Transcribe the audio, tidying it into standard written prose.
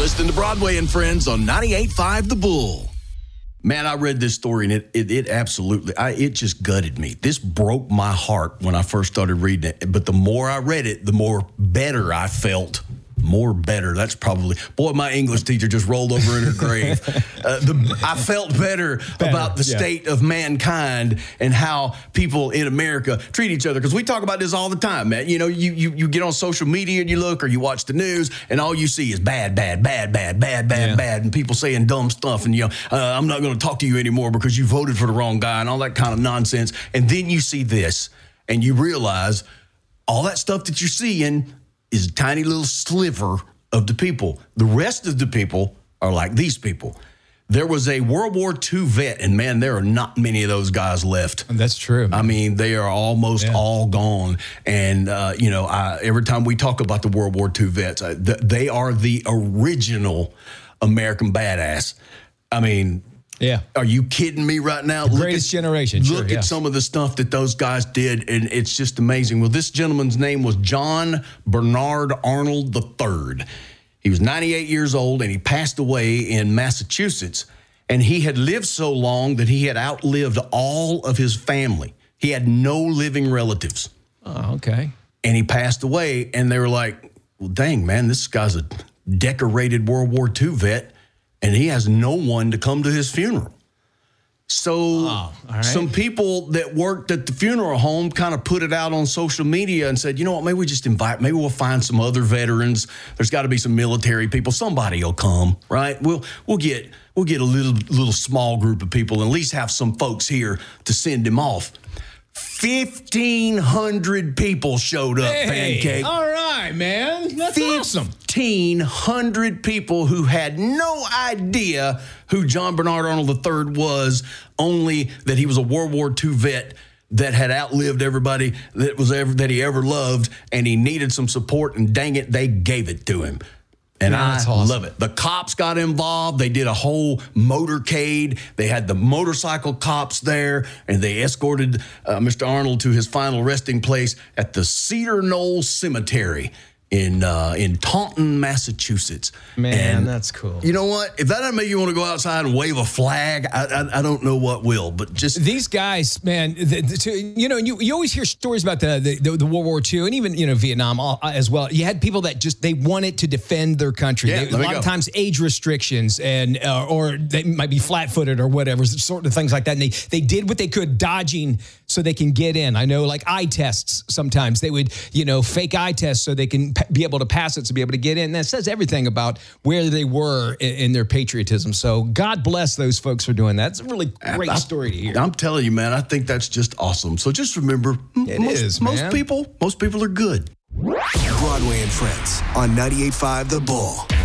listening to Broadway and Friends on 98.5 The Bull. Man, I read this story, and it absolutely, it just gutted me. This broke my heart when I first started reading it. But the more I read it, the more better I felt. More better. That's probably, boy, my English teacher just rolled over in her grave. I felt better about the state of mankind and how people in America treat each other. Because we talk about this all the time, man. You know, you get on social media and you look, or you watch the news, and all you see is bad, and people saying dumb stuff. And, I'm not going to talk to you anymore because you voted for the wrong guy and all that kind of nonsense. And then you see this, and you realize all that stuff that you're seeing is a tiny little sliver of the people. The rest of the people are like these people. There was a World War II vet, and man, there are not many of those guys left. That's true. I mean, they are almost all gone. And, every time we talk about the World War II vets, they are the original American badass. I mean, are you kidding me right now? The greatest generation. Look at some of the stuff that those guys did, and it's just amazing. Well, this gentleman's name was John Bernard Arnold III. He was 98 years old, and he passed away in Massachusetts. And he had lived so long that he had outlived all of his family. He had no living relatives. Oh, okay. And he passed away, and they were like, well, dang, man, this guy's a decorated World War II vet, and he has no one to come to his funeral. So some people that worked at the funeral home kind of put it out on social media and said, you know what, maybe maybe we'll find some other veterans. There's got to be some military people. Somebody will come, right? We'll get a little small group of people and at least have some folks here to send him off. 1,500 people showed up, Pancake. All right, man. That's awesome. 1,500 people who had no idea who John Bernard Arnold III was, only that he was a World War II vet that had outlived everybody that he ever loved, and he needed some support, and dang it, they gave it to him. And I love it. The cops got involved. They did a whole motorcade. They had the motorcycle cops there, and they escorted Mr. Arnold to his final resting place at the Cedar Knoll Cemetery in Taunton, Massachusetts. Man, and that's cool. You know what? If that doesn't make you want to go outside and wave a flag, I don't know what will. But just these guys, man. You always hear stories about the World War II and even Vietnam as well. You had people that they wanted to defend their country. A lot of times age restrictions and or they might be flat-footed or whatever, sort of things like that. And they did what they could, dodging so they can get in. I know, like eye tests. Sometimes they would fake eye tests so they can be able to pass it to be able to get in. And that says everything about where they were in their patriotism. So God bless those folks for doing that. It's a really great story to hear. I'm telling you, man, I think that's just awesome. So just remember, most people are good. Broadway and Friends on 98.5 The Bull.